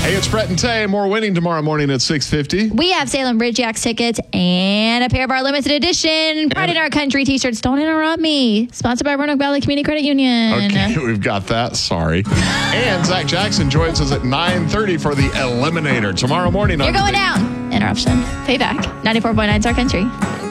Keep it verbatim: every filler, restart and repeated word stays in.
Hey, it's Brett and Tay. More winning tomorrow morning at six fifty. We have Salem Bridge Jacks tickets and a pair of our limited edition Pride in Our Country t-shirts. Don't interrupt me. Sponsored by Roanoke Valley Community Credit Union. Okay, we've got that. Sorry. And Zach Jackson joins us at nine thirty for the Eliminator tomorrow morning. You're going down. Interruption. Payback. ninety-four point nine Star Country.